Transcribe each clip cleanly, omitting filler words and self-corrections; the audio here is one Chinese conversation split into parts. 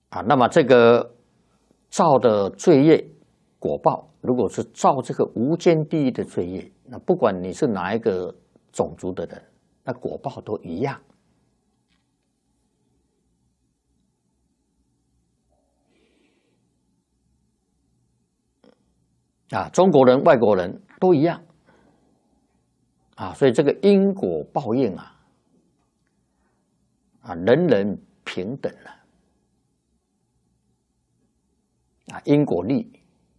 那么这个造的罪业果报，如果是造这个无间地狱的罪业，那不管你是哪一个种族的人，那果报都一样。中国人、外国人都一样。所以这个因果报应人人平等因果律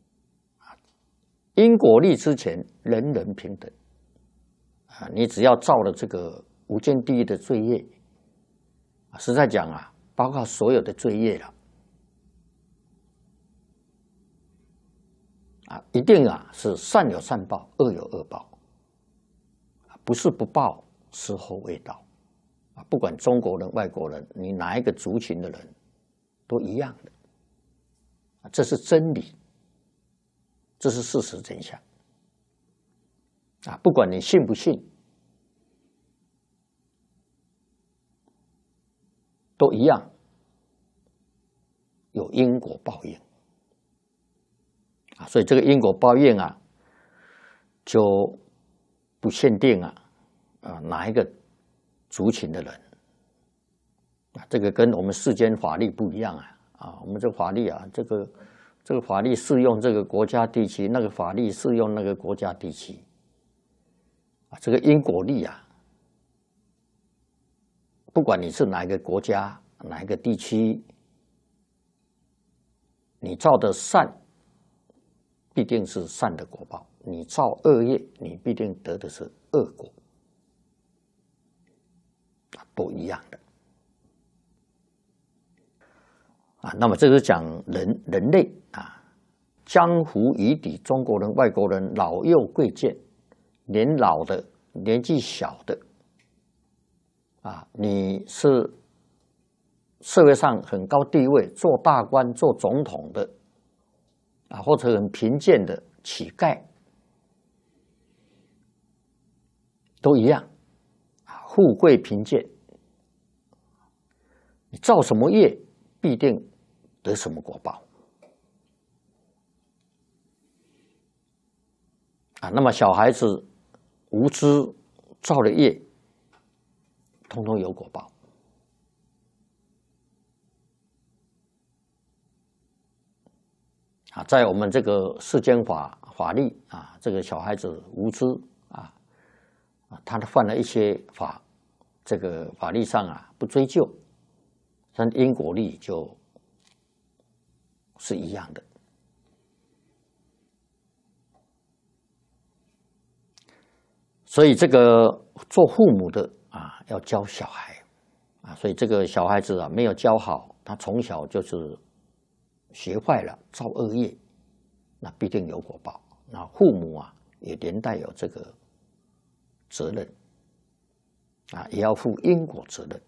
因果律之前人人平等你只要造了这个无间地狱的罪业，实在讲包括所有的罪业了一定是善有善报，恶有恶报，不是不报，时候未到不管中国人、外国人，你哪一个族群的人，都一样的这是真理，这是事实真相不管你信不信，都一样有因果报应所以这个因果报应就不限定哪一个族群的人这个跟我们世间法律不一样我们这个法律这个法律适用这个国家地区，那个法律适用那个国家地区这个因果律不管你是哪一个国家、哪一个地区，你造的善必定是善的果报，你造恶业，你必定得的是恶果都一样的那么这是讲人类江湖遗敌，中国人、外国人，老幼贵贱，年老的、年纪小的你是社会上很高地位，做大官、做总统的或者很贫贱的乞丐，都一样富贵贫贱，你造什么业，必定得什么果报那么小孩子无知造了业，通通有果报在我们这个世间法律这个小孩子无知他犯了一些这个法律上不追究，但因果律就是一样的。所以这个做父母的要教小孩所以这个小孩子没有教好，他从小就是学坏了，造恶业，那必定有果报。那父母也连带有这个责任也要负因果责任。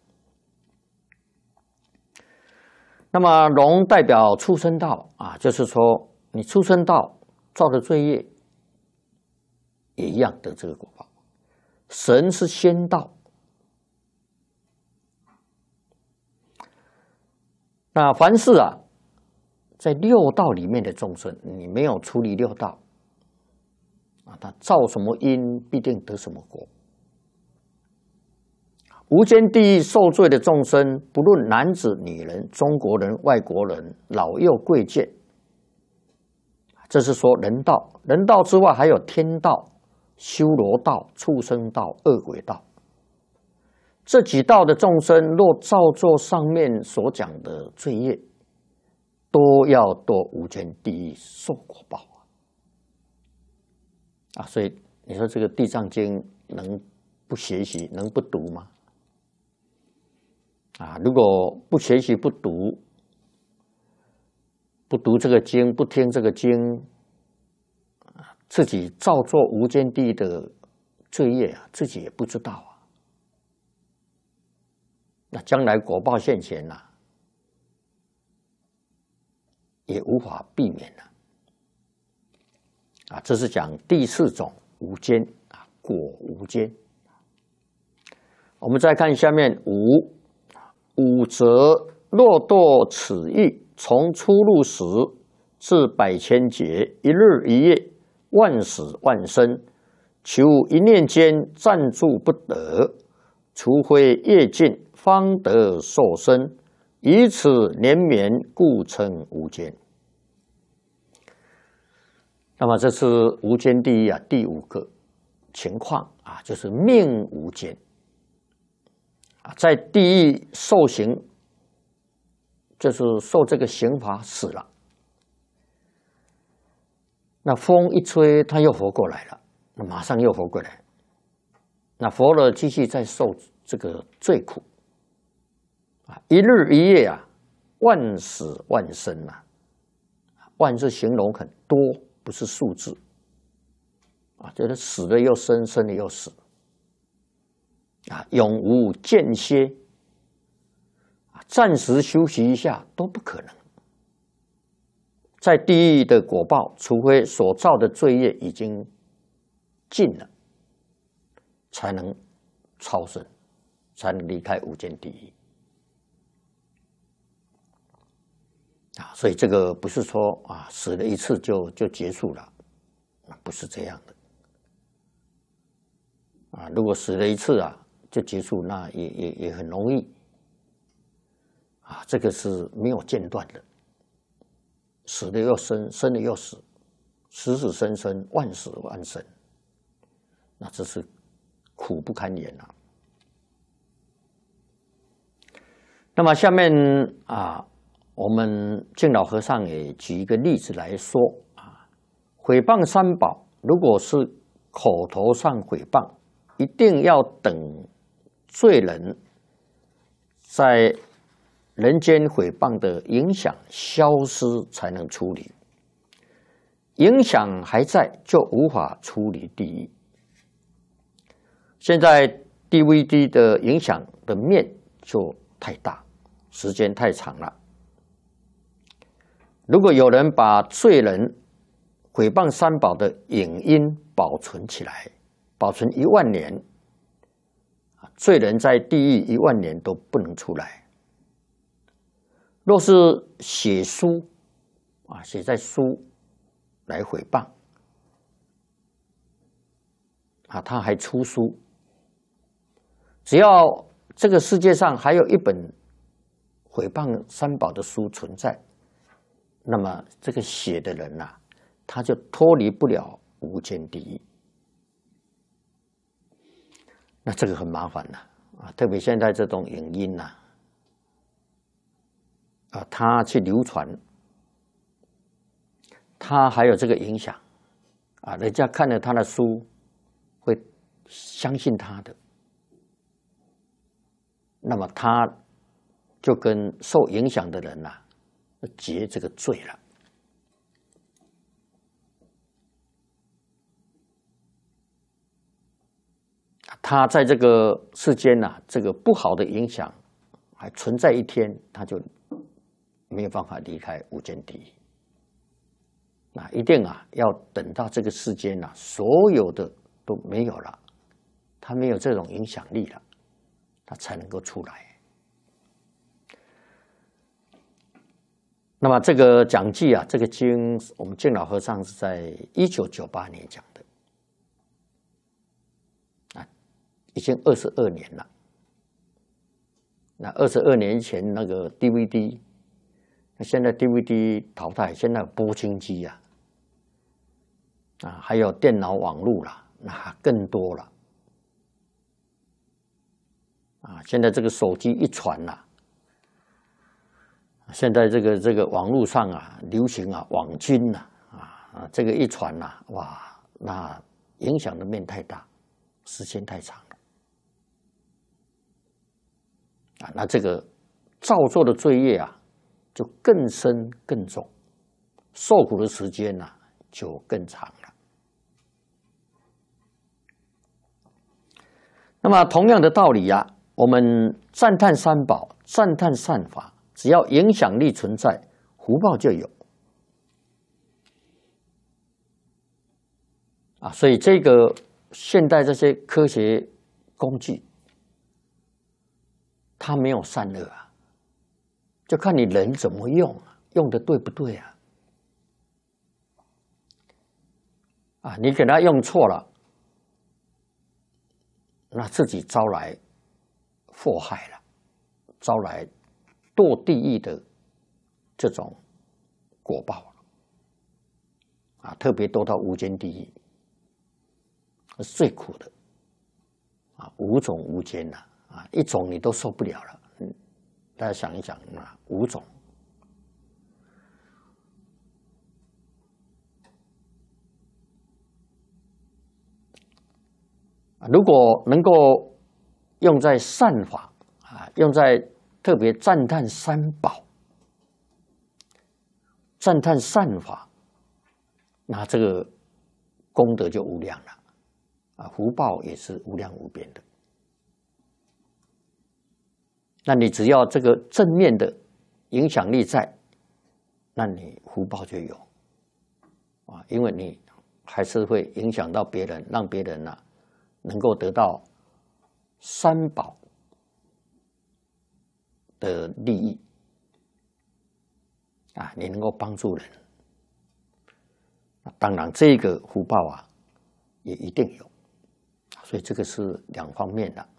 那么龙代表畜生道就是说你畜生道造的罪业也一样的这个果报。神是仙道，那凡是在六道里面的众生，你没有处理六道他造什么因，必定得什么果。无间地狱受罪的众生，不论男子、女人、中国人、外国人、老幼贵贱，这是说人道。人道之外，还有天道、修罗道、畜生道、恶鬼道。这几道的众生，若造作上面所讲的罪业，都要堕无间地狱受果报所以你说这个《地藏经》能不学习，能不读吗？如果不学习、不读这个经，不听这个经，自己造作无间地狱的罪业自己也不知道那将来果报现前也无法避免这是讲第四种无间果无间。我们再看下面五则若堕此狱，从出入时至百千劫，一日一夜，万死万生，求一念间暂住不得，除非业尽，方得受生。以此连绵，故称无间。那么这是无间地狱啊，第5个情况啊，就是命无间啊，在地狱受刑，就是受这个刑罚死了，那风一吹，他又活过来了，那马上又活过来，那活了继续再受这个罪苦啊，一日一夜啊，万死万生啊，万是形容很多，不是数字啊，就是死了又生，生了又死啊，永无间歇啊，暂时休息一下都不可能。在地狱的果报，除非所造的罪业已经尽了，才能超生，才能离开无间地狱啊。所以这个不是说啊，死了一次就结束了，不是这样的啊。如果死了一次啊就结束，那也很容易啊。这个是没有间断的。死了又生，生了又死，死死生生，万死万生，那这是苦不堪言啊。那么下面啊，我们净老和尚也举一个例子来说啊，毁谤三宝，如果是口头上毁谤，一定要等罪人在人间毁谤的影响消失才能处理，影响还在就无法处理地狱。现在 DVD 的影响的面就太大，时间太长了。如果有人把罪人毁谤三宝的影音保存起来，保存10000年，罪人在地狱10000年都不能出来。若是写书啊，写在书来毁谤啊，他还出书，只要这个世界上还有一本毁谤三宝的书存在，那么这个写的人啊，他就脱离不了无间地狱。那这个很麻烦啊，特别现在这种影音啊。他去流传，他还有这个影响啊，人家看了他的书会相信他的，那么他就跟受影响的人结这个罪了。他在这个世间这个不好的影响还存在一天，他就没有办法离开无间地狱。一定要等到这个世间所有的都没有了，他没有这种影响力了，他才能够出来。那么这个讲记这个经，我们净老和尚是在1998年讲的，已经22年了。那22年前那个 DVD。现在 DVD 淘汰，现在有播清机还有电脑网络啦，那更多了现在这个手机一传现在这个网络上流行网军这个一传哇，那影响的面太大，时间太长了那这个造作的罪业就更深更重，受苦的时间就更长了。那么同样的道理我们赞叹三宝，赞叹善法，只要影响力存在，福报就有所以这个现代这些科学工具，它没有善恶就看你人怎么用，用的对不对啊？啊，你给他用错了，那自己招来祸害了，招来堕地狱的这种果报了。啊，特别堕到无间地狱，是最苦的。啊，五种无间呐，啊，一种你都受不了了。大家想一想啊，五种。如果能够用在善法啊，用在特别赞叹三宝、赞叹善法，那这个功德就无量了，啊，福报也是无量无边的。那你只要这个正面的影响力在，那你福报就有，啊，因为你还是会影响到别人，让别人呢能够得到三宝的利益，啊，你能够帮助人，当然这个福报啊也一定有，所以这个是两方面的。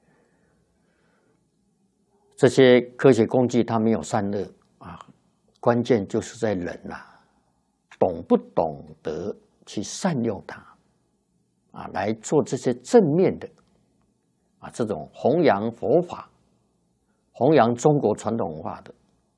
这些科学工具它没有善恶啊，关键就是在人懂不懂得去善用它啊，来做这些正面的啊，这种弘扬佛法、弘扬中国传统文化的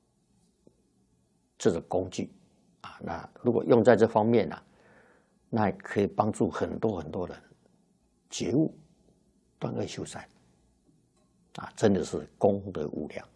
这种工具啊。那如果用在这方面那可以帮助很多很多人觉悟、断恶修善。啊，真的是功德无量。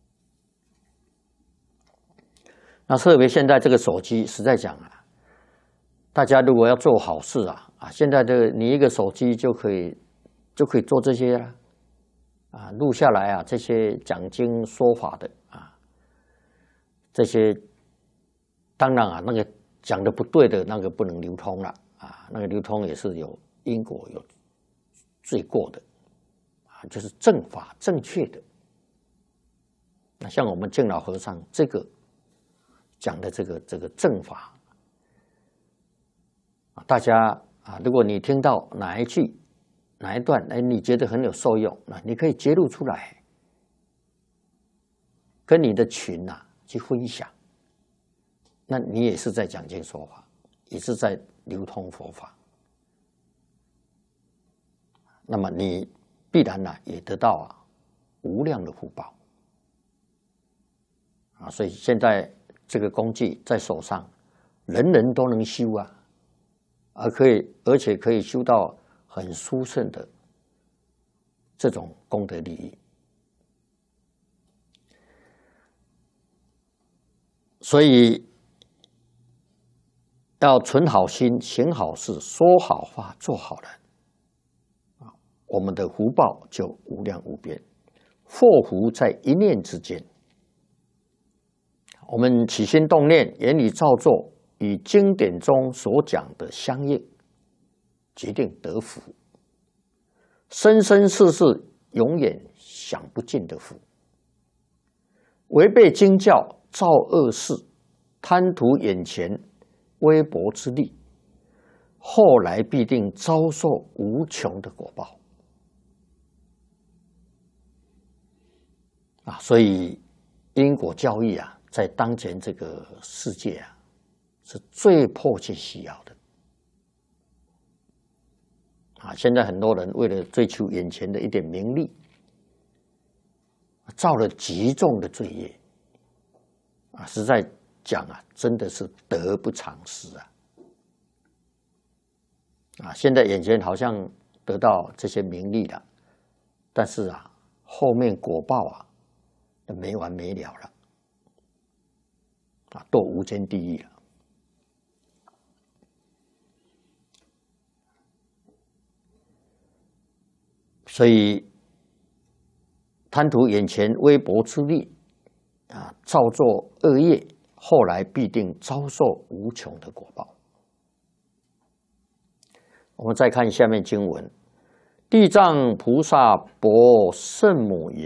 那特别现在这个手机，实在讲大家如果要做好事现在你一个手机就可以做这些了录下来这些讲经说法的这些当然那个讲的不对的那个不能流通了那个流通也是有因果有罪过的。就是正法正确的，那像我们净老和尚这个讲的这个正法大家如果你听到哪一句哪一段你觉得很有受用，你可以揭露出来，跟你的群去分享，那你也是在讲经说法，也是在流通佛法，那么你必然也得到无量的福报所以现在这个工具在手上，人人都能修而且可以修到很殊胜的这种功德利益。所以要存好心、行好事、说好话、做好人。我们的福报就无量无边，祸福在一念之间。我们起心动念、言语造作，与经典中所讲的相应，决定得福。生生世世永远享不尽的福。违背经教、造恶事、贪图眼前微薄之利，后来必定遭受无穷的果报。所以因果教育在当前这个世界是最迫切需要的现在很多人为了追求眼前的一点名利，造了极重的罪业实在讲真的是得不偿失现在眼前好像得到这些名利了，但是后面果报没完没了了堕无间地狱了。所以贪图眼前微薄之利造作恶业，后来必定遭受无穷的果报。我们再看下面经文：地藏菩萨薄圣母言。